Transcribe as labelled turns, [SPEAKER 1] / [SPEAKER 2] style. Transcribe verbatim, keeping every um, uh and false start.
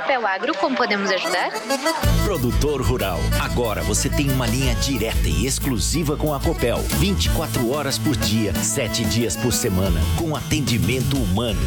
[SPEAKER 1] Copel Agro, como podemos ajudar?
[SPEAKER 2] Produtor rural, agora você tem uma linha direta e exclusiva com a Copel. vinte e quatro horas por dia, sete dias por semana, com atendimento humano.